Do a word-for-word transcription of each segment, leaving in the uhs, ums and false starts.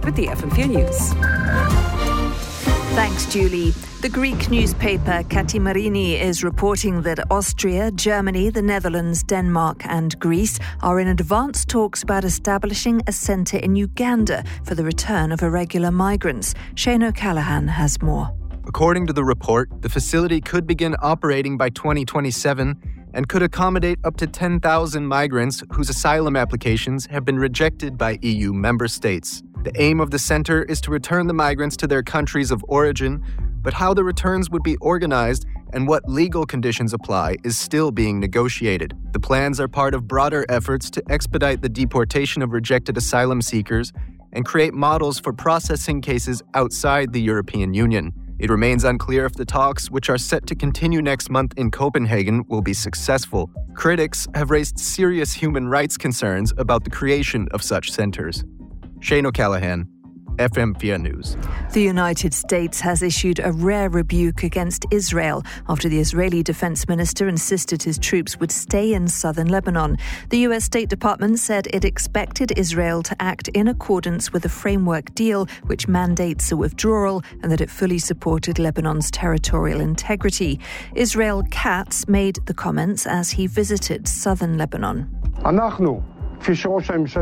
with the F M four News. Thanks, Julie. The Greek newspaper Kathimerini is reporting that Austria, Germany, the Netherlands, Denmark and Greece are in advanced talks about establishing a centre in Uganda for the return of irregular migrants. Shane O'Callaghan has more. According to the report, the facility could begin operating by twenty twenty-seven and could accommodate up to ten thousand migrants whose asylum applications have been rejected by E U member states. The aim of the centre is to return the migrants to their countries of origin, but how the returns would be organised and what legal conditions apply is still being negotiated. The plans are part of broader efforts to expedite the deportation of rejected asylum seekers and create models for processing cases outside the European Union. It remains unclear if the talks, which are set to continue next month in Copenhagen, will be successful. Critics have raised serious human rights concerns about the creation of such centres. Shane O'Callaghan, F M four News. The United States has issued a rare rebuke against Israel after the Israeli defense minister insisted his troops would stay in southern Lebanon. The U S State Department said it expected Israel to act in accordance with a framework deal which mandates a withdrawal and that it fully supported Lebanon's territorial integrity. Israel Katz made the comments as he visited southern Lebanon. We, as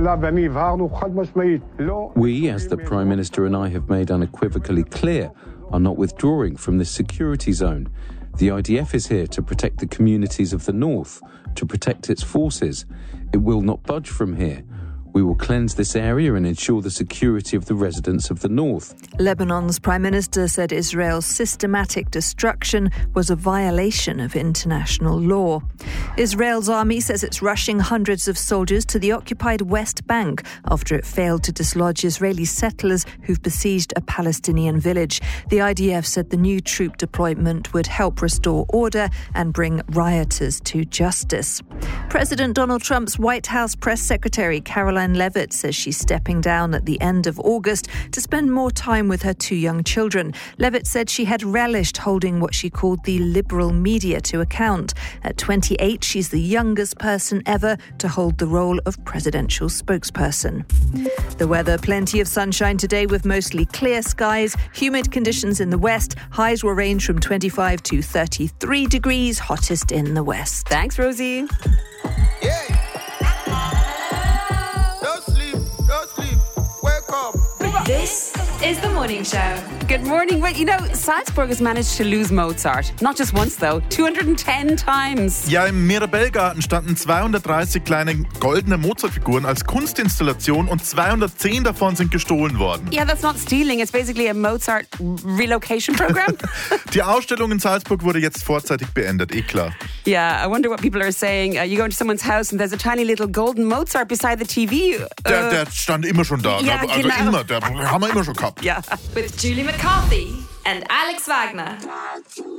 the Prime Minister and I have made unequivocally clear, are not withdrawing from this security zone. The I D F is here to protect the communities of the north, to protect its forces. It will not budge from here. We will cleanse this area and ensure the security of the residents of the north. Lebanon's Prime Minister said Israel's systematic destruction was a violation of international law. Israel's army says it's rushing hundreds of soldiers to the occupied West Bank after it failed to dislodge Israeli settlers who've besieged a Palestinian village. The I D F said the new troop deployment would help restore order and bring rioters to justice. President Donald Trump's White House press secretary, Caroline Leavitt, says she's stepping down at the end of August to spend more time with her two young children. Leavitt said she had relished holding what she called the liberal media to account. At twenty-eight, she's the youngest person ever to hold the role of presidential spokesperson. The weather, plenty of sunshine today with mostly clear skies. Humid conditions in the west. Highs will range from twenty-five to thirty-three degrees, hottest in the west. Thanks, Rosie. Yeah. This is The Morning Show. Good morning. Well, you know, Salzburg has managed to lose Mozart. Not just once, though. two hundred ten times. Ja, im Mirabellgarten standen zweihundertdreißig kleine goldene Mozart-Figuren als Kunstinstallation und zweihundertzehn davon sind gestohlen worden. Yeah, that's not stealing. It's basically a Mozart relocation program. Die Ausstellung in Salzburg wurde jetzt vorzeitig beendet, eh klar. Yeah, I wonder what people are saying. Uh, you go into someone's house and there's a tiny little golden Mozart beside the T V. Uh, der, der stand immer schon da. Ja, also genau. immer, der haben wir immer schon gehabt. Ja. With Julie McCarthy and Alex Wagner.